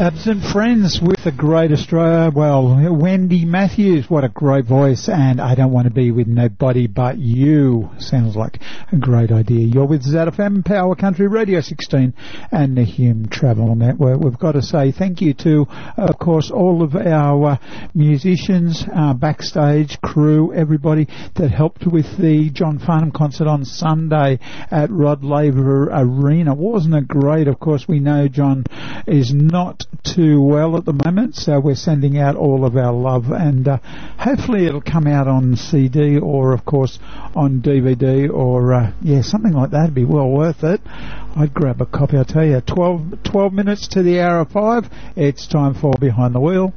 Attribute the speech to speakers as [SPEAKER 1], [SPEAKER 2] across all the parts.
[SPEAKER 1] Absent Friends with the Great Australia. Well, Wendy Matthews, what a great voice. And I Don't Want to Be With Nobody But You. Sounds like a great idea. You're with ZFM, Power Country Radio 16 and the Hume Travel Network. We've got to say thank you to, of course, all of our musicians, our backstage crew, everybody that helped with the John Farnham concert on Sunday at Rod Laver Arena. Wasn't it great? Of course, we know John is not too well at the moment, so we're sending out all of our love, and hopefully it'll come out on CD or, of course, on DVD or, something like that. It'd be well worth it. I'd grab a copy, I tell you. 12 minutes to the hour of 5. It's time for Behind the Wheel.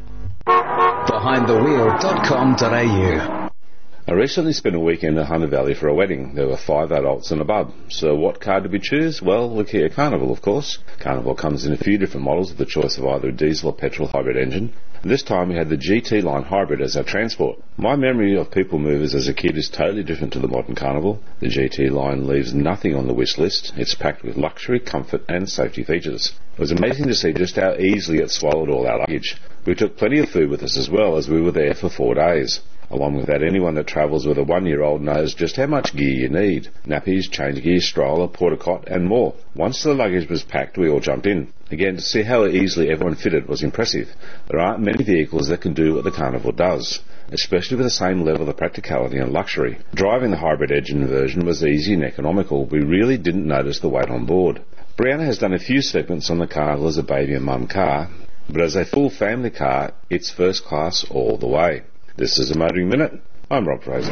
[SPEAKER 2] BehindTheWheel.com.au.
[SPEAKER 3] I recently spent a weekend at Hunter Valley for a wedding. There were 5 adults and a bub. So what car did we choose? Well, the Kia Carnival, of course. Carnival comes in a few different models with the choice of either a diesel or petrol hybrid engine. And this time we had the GT line hybrid as our transport. My memory of People Movers as a kid is totally different to the modern Carnival. The GT line leaves nothing on the wish list. It's packed with luxury, comfort and safety features. It was amazing to see just how easily it swallowed all our luggage. We took plenty of food with us as well, as we were there for 4 days. Along with that, anyone that travels with a 1-year-old knows just how much gear you need. Nappies, change gear, stroller, porta cot and more. Once the luggage was packed, we all jumped in. Again, to see how easily everyone fitted was impressive. There aren't many vehicles that can do what the Carnival does, especially with the same level of practicality and luxury. Driving the hybrid engine version was easy and economical. We really didn't notice the weight on board. Brianna has done a few segments on the Carnival as a baby and mum car, but as a full family car, it's first class all the way. This is a Motoring Minute. I'm Rob Fraser.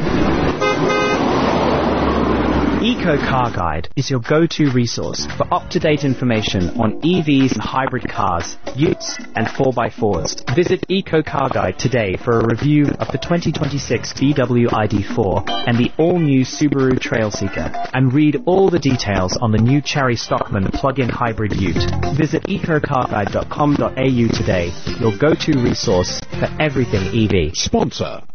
[SPEAKER 4] Eco Car Guide is your go-to resource for up-to-date information on EVs and hybrid cars, utes and 4x4s. Visit Eco Car Guide today for a review of the 2026 VW ID4 and the all-new Subaru Trailseeker, and read all the details on the new Cherry Stockman plug-in hybrid ute. Visit ecocarguide.com.au today, your go-to resource for everything EV.
[SPEAKER 5] Sponsor